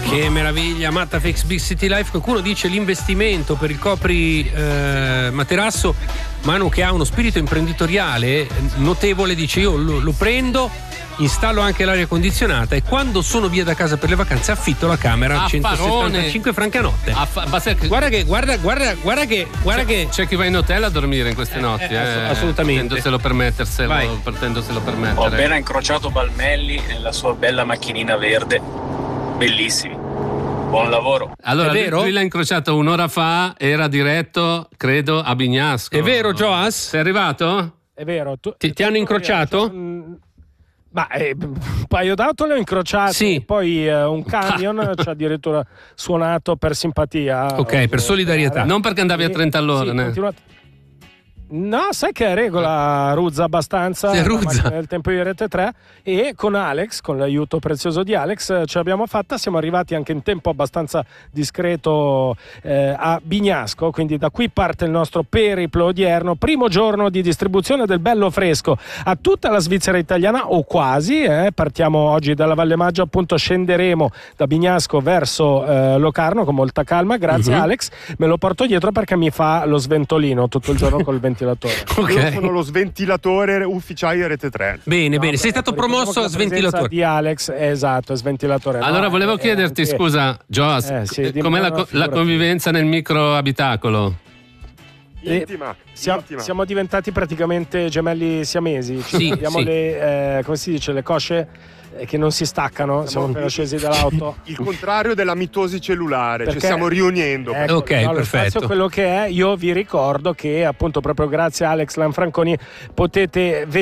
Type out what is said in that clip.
Che meraviglia, Mattafix Big City Life. Qualcuno dice l'investimento per il copri materasso, Manu, che ha uno spirito imprenditoriale notevole, dice io lo prendo, installo anche l'aria condizionata e quando sono via da casa per le vacanze affitto la camera a 175 franchi a notte. Guarda che c'è chi va in hotel a dormire in queste notti, assolutamente, potendoselo permettere. Ho appena incrociato Balmelli e la sua bella macchinina verde, bellissimi. Buon lavoro. Allora, lui l'ha incrociato un'ora fa, era diretto, credo, a Bignasco. È vero, Joas? Sei arrivato? È vero. Ti hanno incrociato? Ma un paio d'auto le ho incrociate, sì. Poi un camion ci ha addirittura suonato per simpatia. Ok, per solidarietà. Non perché andavi a 30 all'ora, No, sai che Regola ruzza abbastanza nel tempo di Rete 3 e con Alex, con l'aiuto prezioso di Alex, ce l'abbiamo fatta, siamo arrivati anche in tempo abbastanza discreto a Bignasco, quindi da qui parte il nostro periplo odierno, primo giorno di distribuzione del bello fresco a tutta la Svizzera italiana o quasi, partiamo oggi dalla Valle Maggio, appunto scenderemo da Bignasco verso Locarno con molta calma, grazie Alex, me lo porto dietro perché mi fa lo sventolino tutto il giorno col ventilatore. Io sono lo sventilatore ufficiale Rete 3. Bene, sei stato promosso a sventilatore di Alex, esatto, sventilatore. Allora volevo chiederti, scusa Joas, com'è la convivenza nel micro abitacolo? Intima. Siamo diventati praticamente gemelli siamesi. Abbiamo le come si dice, le cosce che non si staccano. Siamo appena scesi dall'auto. Il contrario della mitosi cellulare, perché ci stiamo riunendo. Ecco, ok, perfetto. Quello che è, io vi ricordo che appunto proprio grazie a Alex Lanfranconi potete vedere